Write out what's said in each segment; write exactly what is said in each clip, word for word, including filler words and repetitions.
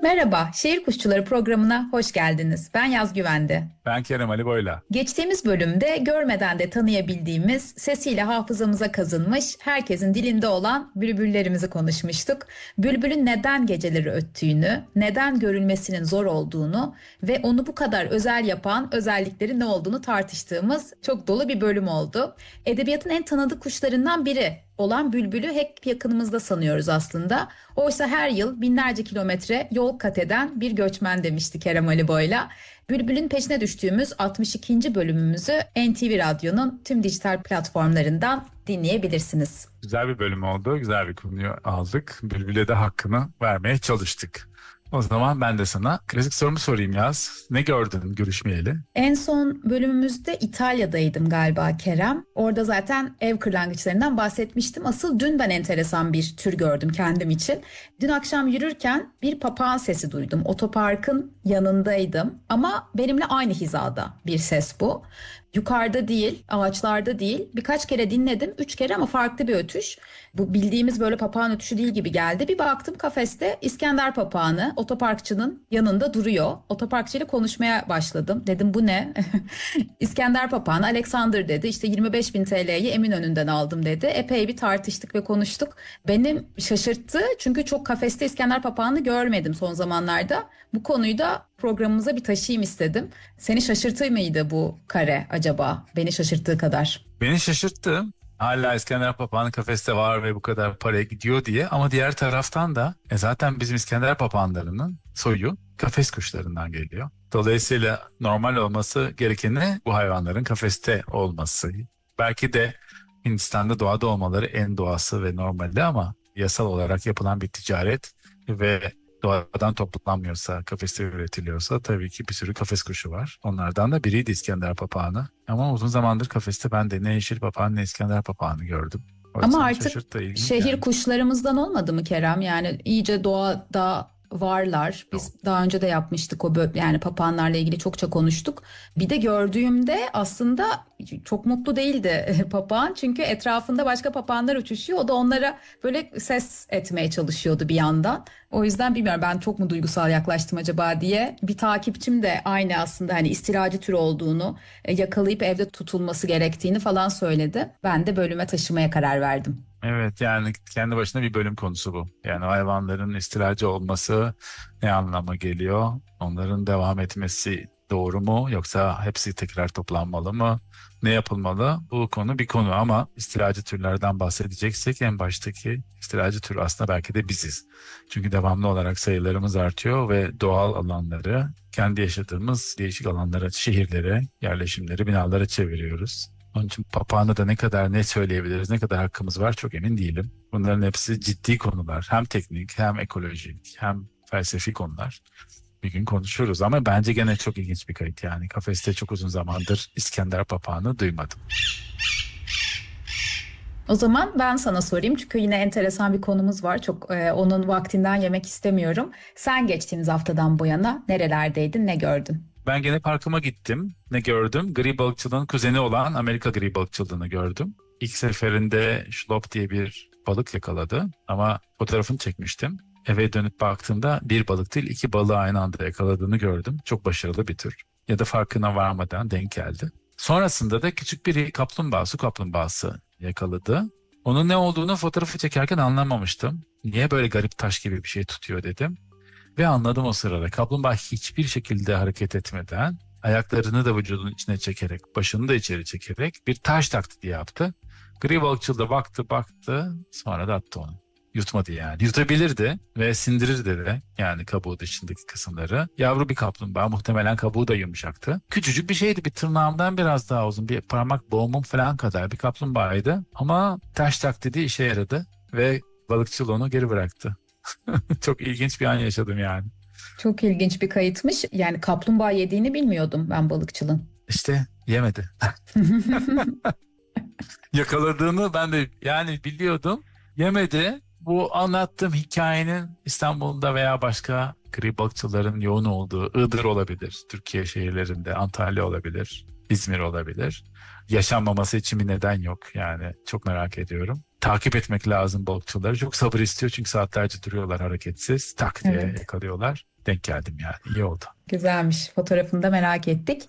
Merhaba, Şehir Kuşçuları programına hoş geldiniz. Ben Yaz Güvende. Ben Kerem Ali Boyla. Geçtiğimiz bölümde görmeden de tanıyabildiğimiz, sesiyle hafızamıza kazınmış, herkesin dilinde olan bülbüllerimizi konuşmuştuk. Bülbülün neden geceleri öttüğünü, neden görülmesinin zor olduğunu ve onu bu kadar özel yapan özellikleri ne olduğunu tartıştığımız çok dolu bir bölüm oldu. Edebiyatın en tanıdık kuşlarından biri olan bülbülü hep yakınımızda sanıyoruz aslında. Oysa her yıl binlerce kilometre yol kat eden bir göçmen demişti Kerem Ali Boyla. Bülbül'ün peşine düştüğümüz altmış ikinci bölümümüzü N T V Radyo'nun tüm dijital platformlarından dinleyebilirsiniz. Güzel bir bölüm oldu. Güzel bir konuyu aldık. Bülbül'e de hakkını vermeye çalıştık. O zaman ben de sana klasik sorumu sorayım Yaz. Ne gördün görüşmeyeli? En son bölümümüzde İtalya'daydım galiba Kerem. Orada zaten ev kırlangıçlarından bahsetmiştim. Asıl dün ben enteresan bir tür gördüm kendim için. Dün akşam yürürken bir papağan sesi duydum. Otoparkın yanındaydım ama benimle aynı hizada bir ses bu. Yukarıda değil, ağaçlarda değil. Birkaç kere dinledim. Üç kere ama farklı bir ötüş. Bu bildiğimiz böyle papağan ötüşü değil gibi geldi. Bir baktım kafeste İskender papağanı otoparkçının yanında duruyor. Otoparkçıyla konuşmaya başladım. Dedim bu ne? İskender papağanı Alexander dedi. İşte yirmi beş bin T L'yi Eminönü'nden aldım dedi. Epey bir tartıştık ve konuştuk. Benim şaşırttı çünkü çok kafeste İskender papağanı görmedim son zamanlarda. Bu konuyu da programımıza bir taşıyayım istedim. Seni şaşırtır mıydı bu kare acaba? Beni şaşırttığı kadar. Beni şaşırttı. Hala İskender papağanı kafeste var ve bu kadar paraya gidiyor diye. Ama diğer taraftan da e zaten bizim İskender papağanlarının soyu kafes kuşlarından geliyor. Dolayısıyla normal olması gerekeni bu hayvanların kafeste olması. Belki de Hindistan'da doğada olmaları en doğası ve normalde ama yasal olarak yapılan bir ticaret ve doğadan toplanmıyorsa, kafeste üretiliyorsa tabii ki bir sürü kafes kuşu var. Onlardan da biriydi İskender papağanı. Ama uzun zamandır kafeste ben de ne yeşil papağan ne İskender papağanı gördüm. O Ama yüzden artık şaşırttı, ilginç şehir yani. kuşlarımızdan olmadı mı Kerem? Yani iyice doğada varlar. Yok. Biz daha önce de yapmıştık o bö- yani papağanlarla ilgili çokça konuştuk. Bir de gördüğümde aslında çok mutlu değildi papağan. Çünkü etrafında başka papağanlar uçuşuyor. O da onlara böyle ses etmeye çalışıyordu bir yandan. O yüzden bilmiyorum ben çok mu duygusal yaklaştım acaba diye. Bir takipçim de aynı aslında hani istilacı tür olduğunu, e, yakalayıp evde tutulması gerektiğini falan söyledi. Ben de bölüme taşımaya karar verdim. Evet, yani kendi başına bir bölüm konusu bu. Yani hayvanların istilacı olması ne anlama geliyor? Onların devam etmesi doğru mu? Yoksa hepsi tekrar toplanmalı mı? Ne yapılmalı? Bu konu bir konu ama istilacı türlerden bahsedeceksek en baştaki istilacı tür aslında belki de biziz. Çünkü devamlı olarak sayılarımız artıyor ve doğal alanları kendi yaşadığımız değişik alanlara, şehirlere, yerleşimleri, binalara çeviriyoruz. Onun için papağanı da ne kadar ne söyleyebiliriz, ne kadar hakkımız var çok emin değilim. Bunların hepsi ciddi konular. Hem teknik, hem ekolojik, hem felsefi konular. Bir gün konuşuruz ama bence gene çok ilginç bir kayıt yani. Kafeste çok uzun zamandır İskender papağanı duymadım. O zaman ben sana sorayım çünkü yine enteresan bir konumuz var. Çok e, onun vaktinden yemek istemiyorum. Sen geçtiğimiz haftadan bu yana nerelerdeydin, ne gördün? Ben gene parkıma gittim. Ne gördüm? Gri balıkçılığın kuzeni olan Amerika gri balıkçılığını gördüm. İlk seferinde şlop diye bir balık yakaladı ama fotoğrafını çekmiştim. Eve dönüp baktığımda bir balık değil iki balığı aynı anda yakaladığını gördüm. Çok başarılı bir tür. Ya da farkına varmadan denk geldi. Sonrasında da küçük bir kaplumbağa, su kaplumbağası yakaladı. Onun ne olduğunu fotoğrafı çekerken anlamamıştım. Niye böyle garip taş gibi bir şey tutuyor dedim. Ve anladım o sırada. Kaplumbağa hiçbir şekilde hareket etmeden, ayaklarını da vücudunun içine çekerek, başını da içeri çekerek bir taş taklidi yaptı. Gri balıkçıl da baktı baktı, sonra da attı onu. Yutmadı yani. Yutabilirdi ve sindirirdi de yani kabuğu dışındaki kısımları. Yavru bir kaplumbağa, muhtemelen kabuğu da yumuşaktı. Küçücük bir şeydi, bir tırnağımdan biraz daha uzun, bir parmak boğumum falan kadar bir kaplumbağaydı. Ama taş taklidi işe yaradı ve balıkçıl onu geri bıraktı. Çok ilginç bir an yaşadım yani. Çok ilginç bir kayıtmış. Yani kaplumbağa yediğini bilmiyordum ben balıkçılın. İşte yemedi. Yakaladığını ben de yani biliyordum. Yemedi. Bu anlattığım hikayenin İstanbul'da veya başka gri balıkçıların yoğun olduğu Iğdır olabilir. Türkiye şehirlerinde Antalya olabilir. İzmir olabilir. Yaşanmaması için bir neden yok. Yani çok merak ediyorum. Takip etmek lazım balıkçıları. Çok sabır istiyor çünkü saatlerce duruyorlar hareketsiz. Tak diye Evet, yakalıyorlar. Denk geldim yani. İyi oldu. güzelmiş. Fotoğrafını da merak ettik.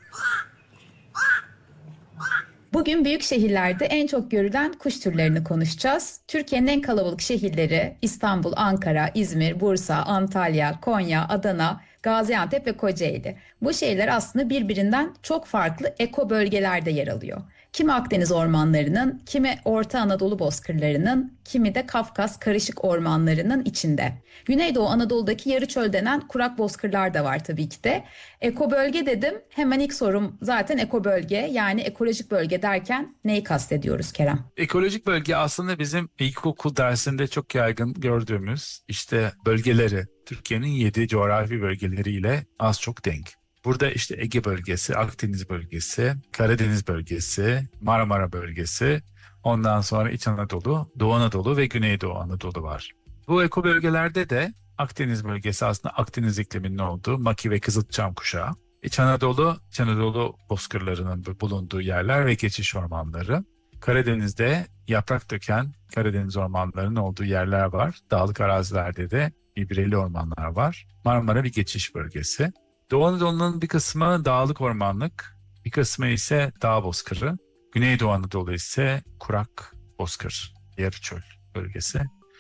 Bugün büyük şehirlerde en çok görülen kuş türlerini konuşacağız. Türkiye'nin en kalabalık şehirleri İstanbul, Ankara, İzmir, Bursa, Antalya, Konya, Adana, Gaziantep ve Kocaeli. Bu şehirler aslında birbirinden çok farklı eko bölgelerde yer alıyor. Kimi Akdeniz ormanlarının, kimi Orta Anadolu bozkırlarının, kimi de Kafkas karışık ormanlarının içinde. Güneydoğu Anadolu'daki yarı çöl denen kurak bozkırlar da var tabii ki de. Eko bölge dedim. Hemen ilk sorum zaten eko bölge, yani ekolojik bölge derken neyi kastediyoruz Kerem? Ekolojik bölge aslında bizim ilkokul dersinde çok yaygın gördüğümüz işte bölgeleri, Türkiye'nin yedi coğrafi bölgeleriyle az çok denk. Burada işte Ege bölgesi, Akdeniz bölgesi, Karadeniz bölgesi, Marmara bölgesi, ondan sonra İç Anadolu, Doğu Anadolu ve Güneydoğu Anadolu var. Bu eko bölgelerde de Akdeniz bölgesi aslında Akdeniz ikliminin olduğu Maki ve Kızılçam kuşağı. İç Anadolu, İç Anadolu bozkırlarının bulunduğu yerler ve geçiş ormanları. Karadeniz'de yaprak döken Karadeniz ormanlarının olduğu yerler var. Dağlık arazilerde de ibreli ormanlar var. Marmara bir geçiş bölgesi. Doğu Anadolu'nun bir kısmı dağlık ormanlık, bir kısmı ise dağ bozkırı. Güneydoğu Anadolu ise kurak bozkır, yarı çöl bölgesi.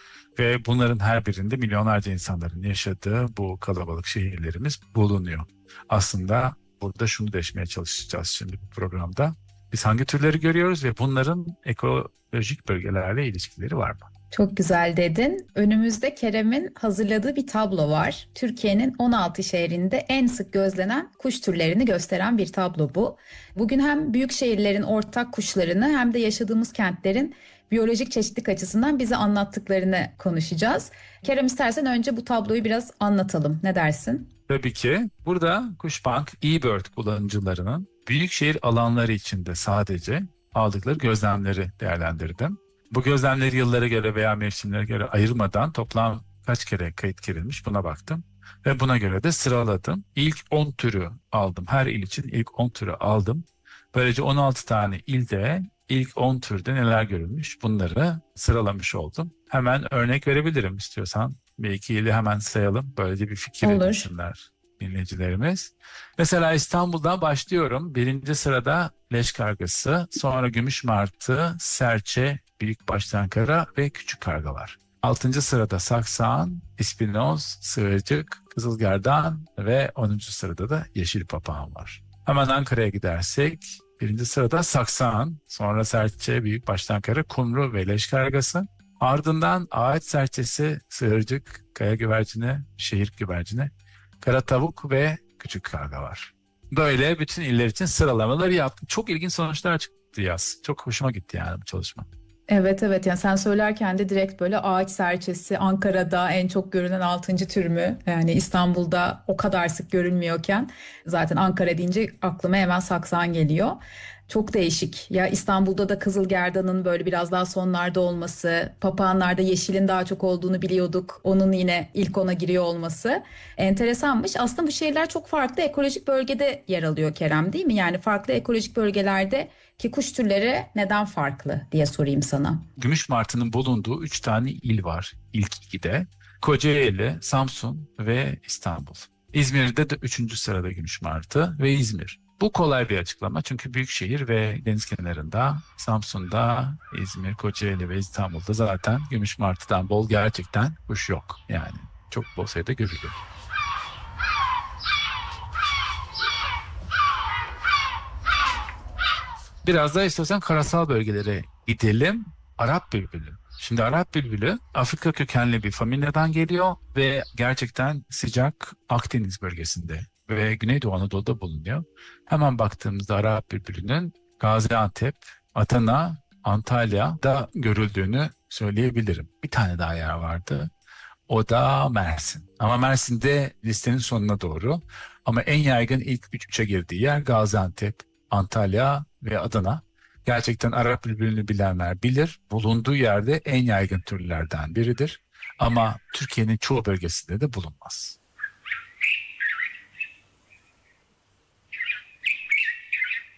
Ve bunların her birinde milyonlarca insanların yaşadığı bu kalabalık şehirlerimiz bulunuyor. Aslında burada şunu deşmeye çalışacağız şimdi bu programda. Biz hangi türleri görüyoruz ve bunların ekolojik bölgelerle ilişkileri var mı? Çok güzel dedin. Önümüzde Kerem'in hazırladığı bir tablo var. Türkiye'nin on altı şehrinde en sık gözlenen kuş türlerini gösteren bir tablo bu. Bugün hem büyük şehirlerin ortak kuşlarını hem de yaşadığımız kentlerin biyolojik çeşitlilik açısından bize anlattıklarını konuşacağız. Kerem, istersen önce bu tabloyu biraz anlatalım. Ne dersin? Tabii ki burada Kuşbank eBird kullanıcılarının büyükşehir alanları içinde sadece aldıkları gözlemleri değerlendirdim. Bu gözlemleri yıllara göre veya mevsimlere göre ayırmadan toplam kaç kere kayıt girilmiş buna baktım. Ve buna göre de sıraladım. İlk on türü aldım. Her il için ilk on türü aldım. Böylece on altı tane ilde ilk on türde neler görülmüş bunları sıralamış oldum. Hemen örnek verebilirim istiyorsan. Bir iki ili hemen sayalım. Böylece bir fikir Olur. edinsinler dinleyicilerimiz. Mesela İstanbul'dan başlıyorum. Birinci sırada leş kargası, sonra gümüş martı, serçe, büyükbaş tenkara ve küçük karga var. Altıncı sırada saksan, ispinoz, sığırcık, kızılgerdan ve onuncu sırada da yeşil papağan var. Hemen Ankara'ya gidersek birinci sırada saksan, sonra serçe, büyükbaş tenkara, kumru ve leş kargası. Ardından ağaç serçesi, sığırcık, kaya güvercini, şehir güvercini, kara tavuk ve küçük karga var. Böyle bütün iller için sıralamaları yaptım. Çok ilginç sonuçlar çıktı yaz. Çok hoşuma gitti yani bu çalışma. Evet, evet, yani sen söylerken de direkt böyle ağaç serçesi Ankara'da en çok görünen altıncı tür mü? Yani İstanbul'da o kadar sık görülmüyorken zaten Ankara deyince aklıma hemen saksan geliyor. Çok değişik. Ya İstanbul'da da kızılgerdanın böyle biraz daha sonlarda olması, papağanlarda yeşilin daha çok olduğunu biliyorduk. Onun yine ilk ona giriyor olması enteresanmış. Aslında bu şehirler çok farklı ekolojik bölgede yer alıyor Kerem, değil mi? Yani farklı ekolojik bölgelerde ki kuş türleri neden farklı diye sorayım sana. Gümüş martının bulunduğu üç tane il var ilk ikide. Kocaeli, Samsun ve İstanbul. İzmir'de de üçüncü sırada gümüş martı ve İzmir. Bu kolay bir açıklama çünkü büyük şehir ve deniz kenarında Samsun'da, İzmir, Kocaeli ve İstanbul'da zaten gümüş martıdan bol gerçekten kuş yok. Yani çok bol sayıda görülüyor. Biraz daha istiyorsan karasal bölgelere gidelim. Arap bülbülü. Şimdi Arap bülbülü Afrika kökenli bir familyadan geliyor ve gerçekten sıcak Akdeniz bölgesinde ve Güneydoğu Anadolu'da bulunuyor. Hemen baktığımızda Arap bülbülünün Gaziantep, Adana, Antalya'da görüldüğünü söyleyebilirim. Bir tane daha yer vardı. O da Mersin. Ama Mersin'de listenin sonuna doğru. Ama en yaygın ilk üç üçe girdiği yer Gaziantep, Antalya ve Adana. Gerçekten Arap bülbülünü bilenler bilir. Bulunduğu yerde en yaygın türlerden biridir. Ama Türkiye'nin çoğu bölgesinde de bulunmaz.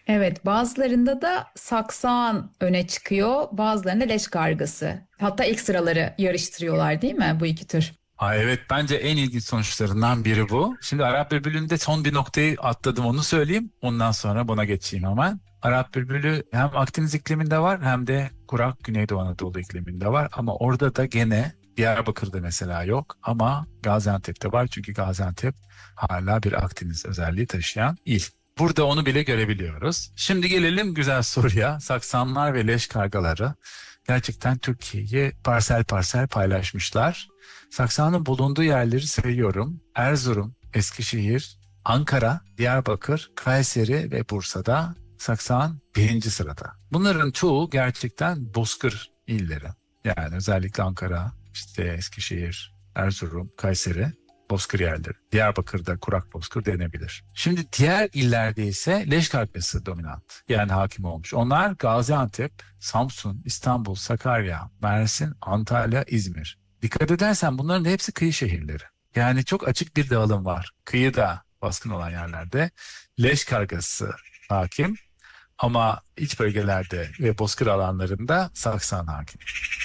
Evet, bazılarında da saksağan öne çıkıyor, bazılarında leş kargası. Hatta ilk sıraları yarıştırıyorlar değil mi bu iki tür? Aa, evet, bence en ilginç sonuçlarından biri bu. Şimdi Arap Bülbülü'nde son bir noktayı atladım, onu söyleyeyim. Ondan sonra buna geçeyim hemen. Arap Bülbülü hem Akdeniz ikliminde var hem de kurak Güneydoğu Anadolu ikliminde var. Ama orada da gene Diyarbakır'da mesela yok ama Gaziantep'te var. Çünkü Gaziantep hala bir Akdeniz özelliği taşıyan il. Burada onu bile görebiliyoruz. Şimdi gelelim güzel soruya. Saksanlar ve leş kargaları gerçekten Türkiye'yi parsel parsel paylaşmışlar. Saksağanın bulunduğu yerleri sayıyorum. Erzurum, Eskişehir, Ankara, Diyarbakır, Kayseri ve Bursa'da saksağan birinci sırada. Bunların çoğu gerçekten bozkır illeri. Yani özellikle Ankara, işte Eskişehir, Erzurum, Kayseri bozkır yerleri. Diyarbakır'da kurak bozkır denebilir. Şimdi diğer illerde ise leş kargası dominant. Yani hakim olmuş. Onlar Gaziantep, Samsun, İstanbul, Sakarya, Mersin, Antalya, İzmir. Dikkat edersen bunların hepsi kıyı şehirleri. Yani çok açık bir dağılım var. Kıyıda baskın olan yerlerde leş kargası hakim ama iç bölgelerde ve bozkır alanlarında saksan hakim.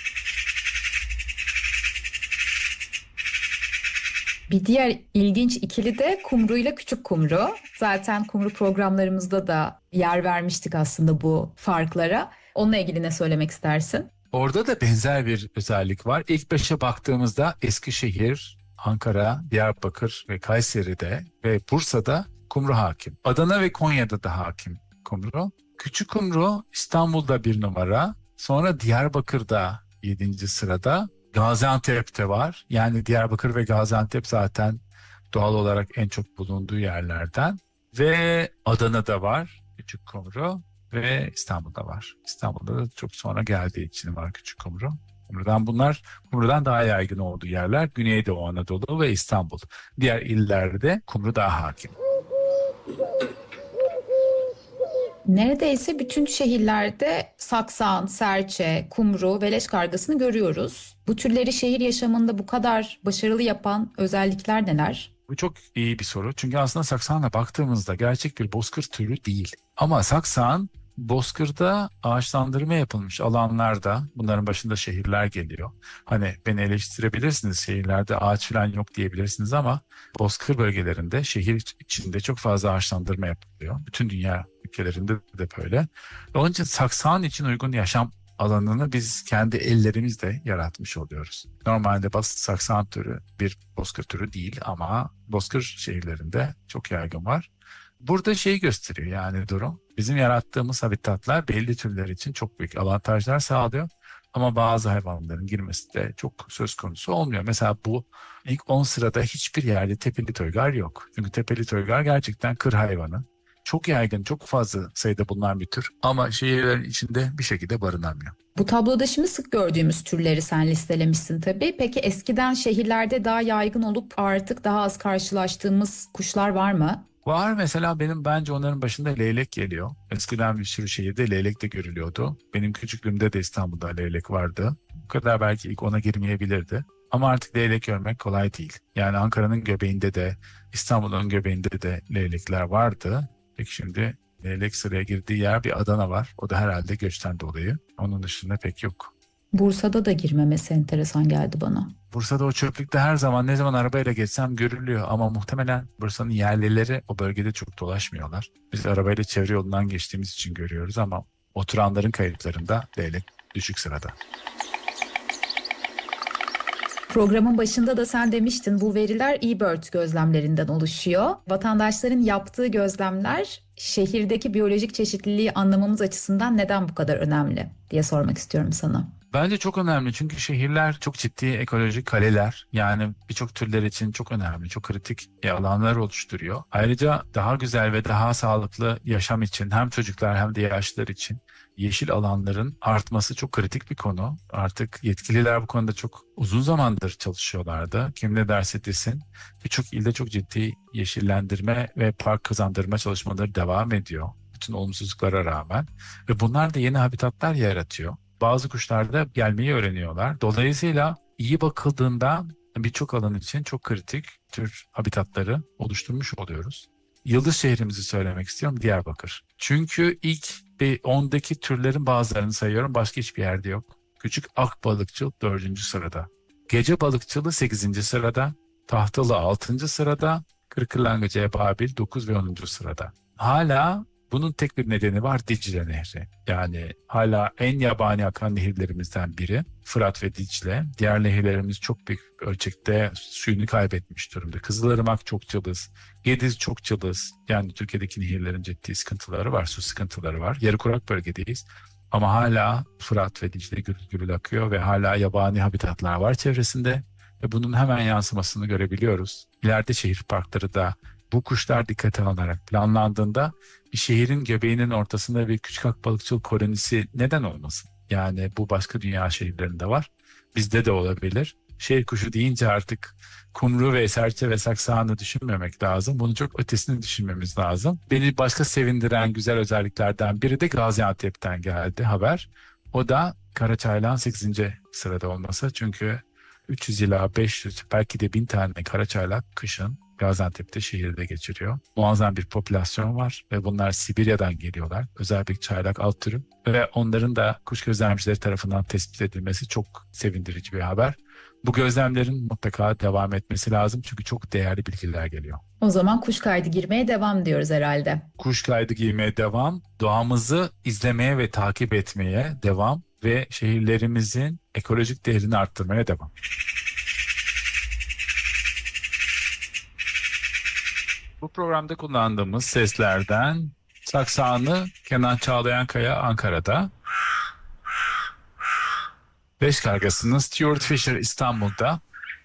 Bir diğer ilginç ikili de kumru ile küçük kumru. Zaten kumru programlarımızda da yer vermiştik aslında bu farklara. Onunla ilgili ne söylemek istersin? Orada da benzer bir özellik var. İlk beşe baktığımızda Eskişehir, Ankara, Diyarbakır ve Kayseri'de ve Bursa'da kumru hakim. Adana ve Konya'da da hakim kumru. Küçük kumru İstanbul'da bir numara. Sonra Diyarbakır'da yedinci sırada. Gaziantep'te var. Yani Diyarbakır ve Gaziantep zaten doğal olarak en çok bulunduğu yerlerden. Ve Adana'da var küçük kumru. Ve İstanbul'da var. İstanbul'da da çok sonra geldiği için var küçük kumru. Kumrudan bunlar kumrudan daha yaygın olduğu yerler Güneydoğu Anadolu ve İstanbul. Diğer illerde kumru daha hakim. Neredeyse bütün şehirlerde saksan, serçe, kumru ve leş kargasını görüyoruz. Bu türleri şehir yaşamında bu kadar başarılı yapan özellikler neler? Bu çok iyi bir soru. Çünkü aslında saksağana baktığımızda gerçek bir bozkır türü değil. Ama saksağan bozkırda ağaçlandırma yapılmış alanlarda, bunların başında şehirler geliyor. Hani beni eleştirebilirsiniz, şehirlerde ağaç falan yok diyebilirsiniz ama bozkır bölgelerinde şehir içinde çok fazla ağaçlandırma yapılıyor. Bütün dünya ülkelerinde de böyle. Onun için saksağan için uygun yaşam alanını biz kendi ellerimizle yaratmış oluyoruz. Normalde bas saksan türü bir bozkır türü değil ama bozkır şehirlerinde çok yaygın var. Burada şeyi gösteriyor yani durum. Bizim yarattığımız habitatlar belli türler için çok büyük avantajlar sağlıyor. Ama bazı hayvanların girmesi de çok söz konusu olmuyor. Mesela bu ilk on sırada hiçbir yerde tepeli toygar yok. Çünkü tepeli toygar gerçekten kır hayvanı. Çok yaygın, çok fazla sayıda bulunan bir tür ama şehirlerin içinde bir şekilde barınamıyor. Bu tabloda şimdi sık gördüğümüz türleri sen listelemişsin tabii. Peki eskiden şehirlerde daha yaygın olup artık daha az karşılaştığımız kuşlar var mı? Var mesela benim bence onların başında leylek geliyor. Eskiden bir sürü şehirde leylek de görülüyordu. Benim küçüklüğümde de İstanbul'da leylek vardı. Bu kadar belki ilk ona girmeyebilirdi. Ama artık leylek görmek kolay değil. Yani Ankara'nın göbeğinde de İstanbul'un göbeğinde de leylekler vardı. Peki şimdi leylek sıraya girdiği yer bir Adana var. O da herhalde göçten dolayı. Onun dışında pek yok. Bursa'da da girmemesi enteresan geldi bana. Bursa'da o çöplükte her zaman ne zaman arabayla geçsem görülüyor ama muhtemelen Bursa'nın yerlileri o bölgede çok dolaşmıyorlar. Biz arabayla çevre yolundan geçtiğimiz için görüyoruz ama oturanların kayıtlarında leylek düşük sırada. Programın başında da sen demiştin bu veriler eBird gözlemlerinden oluşuyor. Vatandaşların yaptığı gözlemler şehirdeki biyolojik çeşitliliği anlamamız açısından neden bu kadar önemli diye sormak istiyorum sana. Bence çok önemli çünkü şehirler çok ciddi ekolojik kaleler. Yani birçok türler için çok önemli, çok kritik alanlar oluşturuyor. Ayrıca daha güzel ve daha sağlıklı yaşam için hem çocuklar hem de yaşlılar için yeşil alanların artması çok kritik bir konu. Artık yetkililer bu konuda çok uzun zamandır çalışıyorlardı. Kim ne derse desin birçok ilde çok ciddi yeşillendirme ve park kazandırma çalışmaları devam ediyor. Bütün olumsuzluklara rağmen ve bunlar da yeni habitatlar yaratıyor. Bazı kuşlar da gelmeyi öğreniyorlar. Dolayısıyla iyi bakıldığında birçok alan için çok kritik tür habitatları oluşturmuş oluyoruz. yıldız şehrimizi söylemek istiyorum, Diyarbakır. Çünkü ilk bir ondaki türlerin bazılarını sayıyorum, başka hiçbir yerde yok. Küçük akbalıkçıl dördüncü sırada. Gece balıkçılığı sekizinci sırada. Tahtalı altıncı sırada. Kırkırlangıcı ebabil dokuz ve onuncu sırada. Hala bunun tek bir nedeni var, Dicle Nehri. Yani hala en yabani akan nehirlerimizden biri Fırat ve Dicle. Diğer nehirlerimiz çok büyük ölçekte suyunu kaybetmiş durumda. Kızılırmak çok cılız, Gediz çok cılız. Yani Türkiye'deki nehirlerin ciddi sıkıntıları var, su sıkıntıları var. Yarı kurak bölgedeyiz. Ama hala Fırat ve Dicle gürül gürül akıyor ve hala yabani habitatlar var çevresinde. Ve bunun hemen yansımasını görebiliyoruz. İleride şehir parkları da bu kuşlar dikkate alınarak planlandığında bir şehrin göbeğinin ortasında bir küçük akbalıkçıl kolonisi neden olmasın? Yani bu başka dünya şehirlerinde var. Bizde de olabilir. Şehir kuşu deyince artık kumru ve serçe ve saksağanı düşünmemek lazım. Bunun çok ötesini düşünmemiz lazım. Beni başka sevindiren güzel özelliklerden biri de Gaziantep'ten geldi haber. O da karaçaylağın sekizinci sırada olması. Çünkü üç yüz ila beş yüz belki de bin tane karaçaylak kışın Gaziantep'te şehirde geçiriyor. Muazzam bir popülasyon var ve bunlar Sibirya'dan geliyorlar. Özel bir çaylak alt türü ve onların da kuş gözlemcileri tarafından tespit edilmesi çok sevindirici bir haber. Bu gözlemlerin mutlaka devam etmesi lazım çünkü çok değerli bilgiler geliyor. O zaman kuş kaydı girmeye devam diyoruz herhalde. Kuş kaydı girmeye devam, doğamızı izlemeye ve takip etmeye devam ve şehirlerimizin ekolojik değerini arttırmaya devam. Bu programda kullandığımız seslerden saksağanı Kenan Çağlayankaya Ankara'da, Beş kargasını Stuart Fisher İstanbul'da,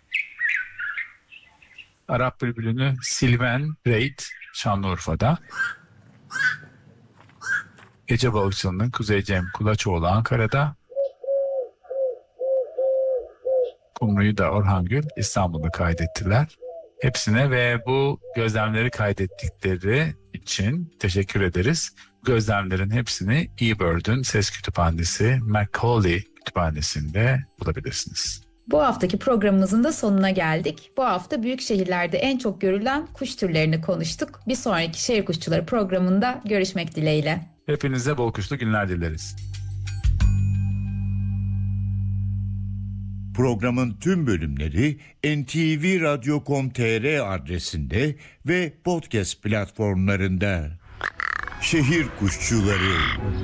Arap bülbülünü Silven Reid Şanlıurfa'da, gece balıkçılığının Kuzey Cem Kulaçoğlu Ankara'da, kumruyu da Orhan Gül İstanbul'da kaydettiler. Hepsine ve bu gözlemleri kaydettikleri için teşekkür ederiz. Gözlemlerin hepsini eBird'ün ses kütüphanesi Macaulay kütüphanesinde bulabilirsiniz. Bu haftaki programımızın da sonuna geldik. Bu hafta büyük şehirlerde en çok görülen kuş türlerini konuştuk. Bir sonraki Şehir Kuşçuları programında görüşmek dileğiyle. Hepinize bol kuşlu günler dileriz. Programın tüm bölümleri en te ve radyo nokta com nokta tr adresinde ve podcast platformlarında. Şehir Kuşçuları.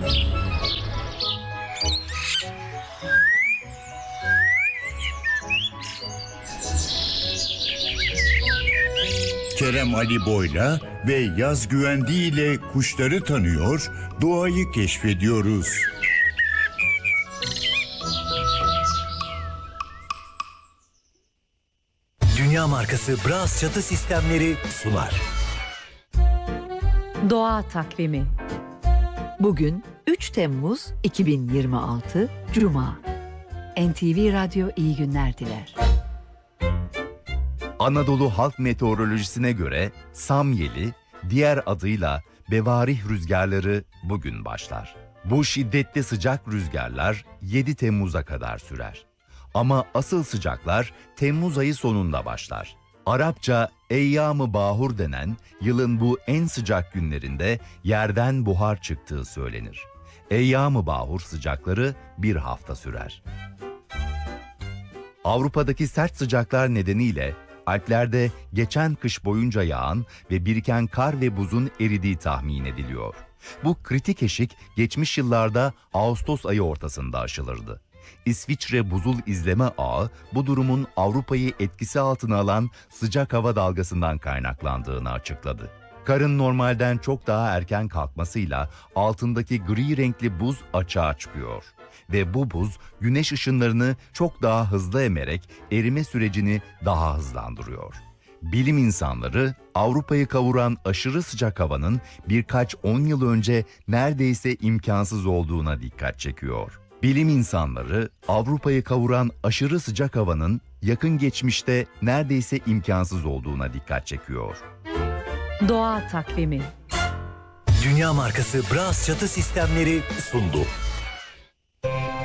Kerem Ali Boy'la ve Yaz Güvendi ile kuşları tanıyor, doğayı keşfediyoruz. Dünya markası Bras çatı sistemleri sunar. Doğa takvimi. Bugün üç Temmuz iki bin yirmi altı Cuma. en te ve Radyo iyi günler diler. Anadolu Halk Meteorolojisi'ne göre Samyeli, diğer adıyla Bevarih rüzgarları bugün başlar. Bu şiddetli sıcak rüzgarlar yedi Temmuz'a kadar sürer. Ama asıl sıcaklar Temmuz ayı sonunda başlar. Arapça Eyyam-ı Bahur denen yılın bu en sıcak günlerinde yerden buhar çıktığı söylenir. Eyyam-ı Bahur sıcakları bir hafta sürer. Avrupa'daki sert sıcaklar nedeniyle Alplerde geçen kış boyunca yağan ve biriken kar ve buzun eridiği tahmin ediliyor. Bu kritik eşik geçmiş yıllarda Ağustos ayı ortasında aşılırdı. İsviçre Buzul İzleme Ağı bu durumun Avrupa'yı etkisi altına alan sıcak hava dalgasından kaynaklandığını açıkladı. Karın normalden çok daha erken kalkmasıyla altındaki gri renkli buz açığa çıkıyor. Ve bu buz güneş ışınlarını çok daha hızlı emerek erime sürecini daha hızlandırıyor. Bilim insanları Avrupa'yı kavuran aşırı sıcak havanın birkaç on yıl önce neredeyse imkansız olduğuna dikkat çekiyor. Bilim insanları Avrupa'yı kavuran aşırı sıcak havanın yakın geçmişte neredeyse imkansız olduğuna dikkat çekiyor. Doğa takvimi. Dünya markası Bras çatı sistemleri sundu.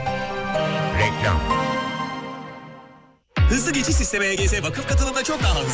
Reklam. Hızlı geçiş sistemi E G S vakıf katılımda çok daha hızlı.